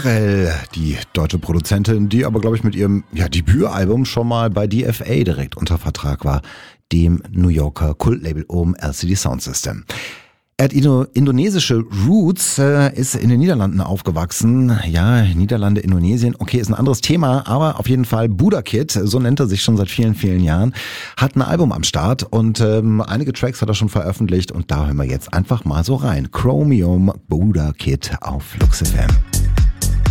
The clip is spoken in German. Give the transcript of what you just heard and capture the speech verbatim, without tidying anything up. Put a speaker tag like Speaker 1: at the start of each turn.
Speaker 1: Pharrell, die deutsche Produzentin, die aber, glaube ich, mit ihrem ja, Debütalbum schon mal bei D F A direkt unter Vertrag war, dem New Yorker Kultlabel um L C D Soundsystem. Er hat indonesische Roots, äh, ist in den Niederlanden aufgewachsen. Ja, Niederlande, Indonesien, okay, ist ein anderes Thema, aber auf jeden Fall Buddha Kid, so nennt er sich schon seit vielen, vielen Jahren, hat ein Album am Start und ähm, einige Tracks hat er schon veröffentlicht und da hören wir jetzt einfach mal so rein. Chromium, Buddha Kid auf Lux F M.